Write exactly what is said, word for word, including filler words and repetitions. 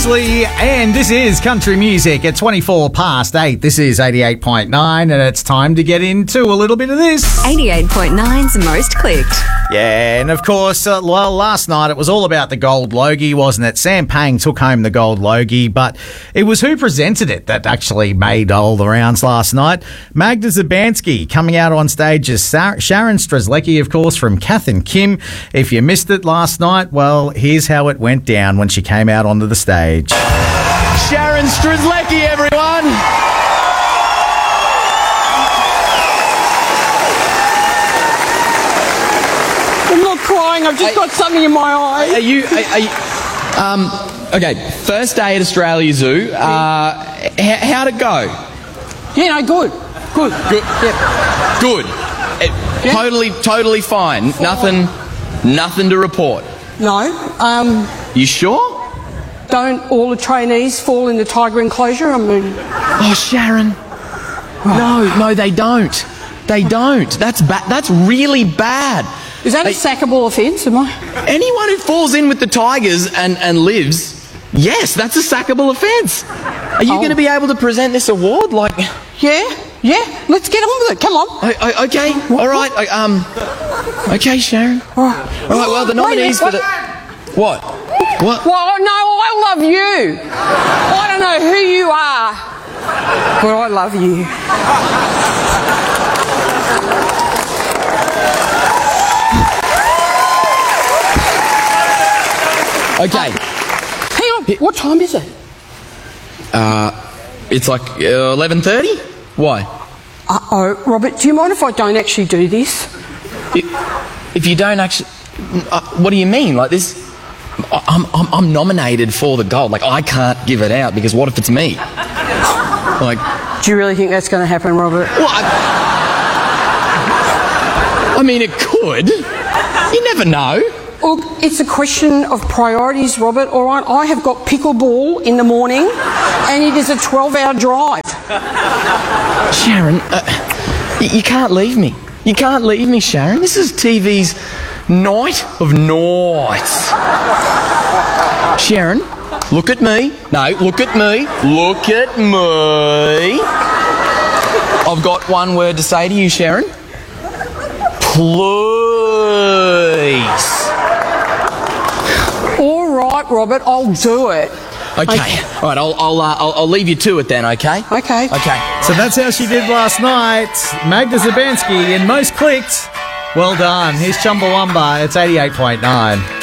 Mosley, and this is Country Music at twenty-four past eight. This is eighty-eight point nine, and it's time to get into a little bit of this. eighty-eight point nine's Most Clicked. Yeah, and of course, uh, well, last night it was all about the Gold Logie, wasn't it? Sam Pang took home the Gold Logie, but it was who presented it that actually made all the rounds last night. Magda Szubanski coming out on stage as Sa- Sharon Strzelecki, of course, from Kath and Kim. If you missed it last night, well, here's how it went down when she came out onto the stage. Sharon Strzelecki, everyone! I'm not crying, I've just got something in my eye. Are you, are, are you um, okay, first day at Australia Zoo, uh, h- how'd it go? Yeah, no, good. Good. Good. Yeah. Good. It, Yeah. Totally, totally fine. Nothing, nothing to report. No, um, You sure? don't all the trainees fall in the tiger enclosure? I mean, Oh, Sharon. No, no, they don't. They don't. That's ba- That's really bad. is that a Hey. sackable offence, am I? Anyone who falls in with the tigers and, and lives, yes, that's a sackable offence. Are you Oh. going to be able to present this award? Like, Yeah, yeah, let's get on with it, come on. I, I, okay, all right, I, um, okay, Sharon. Oh. All right, well, the nominees for the what? What? Well, no, I love you. I don't know who you are, but I love you. Okay, Hang on, what time is it? it's like uh, eleven thirty. Why? Uh-oh, Robert, do you mind if I don't actually do this? If you don't actually, uh, what do you mean? Like this? I- I'm, I'm I'm nominated for the gold. Like I can't give it out because what if it's me? Like, Do you really think that's going to happen, Robert? well, I, I mean, it could. You never know. Look, it's a question of priorities, Robert, all right? I have got pickleball in the morning and it is a twelve-hour drive. Sharon, uh, y- you can't leave me. You can't leave me, Sharon. This is T V's night of nights. Sharon, look at me. No, look at me. Look at me. I've got one word to say to you, Sharon. Please. All right, Robert, I'll do it. Okay. All right. I'll I'll, uh, I'll I'll leave you to it then. Okay. Okay. Okay. So that's how she did last night. Magda Szubanski in Most Clicked. Well done. Here's Chumbawamba. It's eighty-eight point nine.